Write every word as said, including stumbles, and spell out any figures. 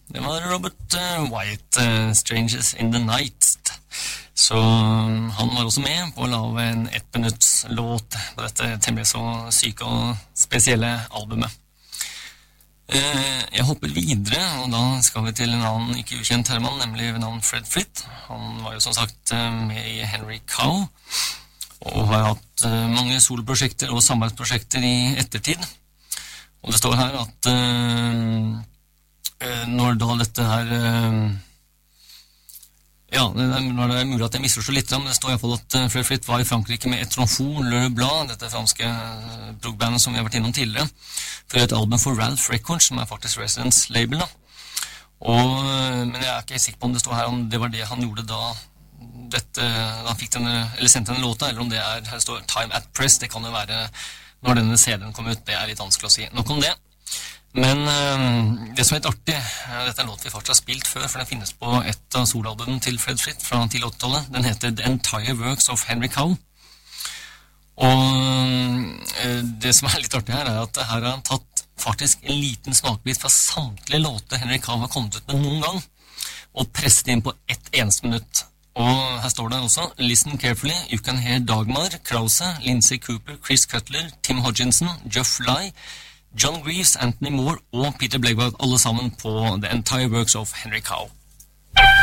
Det var Robert uh, Wyatt, uh, Strangers in the Night. Så um, han var også med på å lave en ett minutts låt på dette temmelig så syke og spesielle albumet. Uh, jeg hopper videre, og da skal vi til en annen ikke ukjent herremann, nemlig ved navn Fred Frith. Han var jo som sagt uh, med i Henry Cow, og har hatt uh, mange soloprosjekter og samarbeidsprosjekter i ettertid. Og det står her at uh, uh, når da dette her uh, ja, det er, når det er mulig at jeg misforstår litt, men det står i hvert fall at uh, Fred Frith var i Frankrike med Etronfou Le Blanc, dette franske uh, prog-bandet som vi har vært innom tidligere, for et album for Ralph Records, som er faktisk Residence Label da. Og, uh, men jeg er ikke sikker på om det står her om det var det han gjorde da dette, da han fikk denne, eller sendte denne låta, eller om det er, her står Time at Press, det kan jo være når denne C D-en kom ut, det er litt vanskelig å si. Nok om det. Men uh, det som er litt artig, uh, dette er en låt vi faktisk har spilt før, for den finnes på et av soloalbumene til Fred Frith fra tidlig åttitallet. Den heter The Entire Works of Henry Cow. Og uh, det som er litt artig her, er at her har han tatt faktisk en liten smakbit fra samtlige låter Henry Cow har kommet ut med noen gang, og presset inn på ett eneste minutt. Og her står det også, listen carefully, you can hear Dagmar, Krause, Lindsay Cooper, Chris Cutler, Tim Hodgkinson, Geoff Lye, John Greaves, Anthony Moore og Peter Blegvad, alle sammen på The Entire Works of Henry Cow.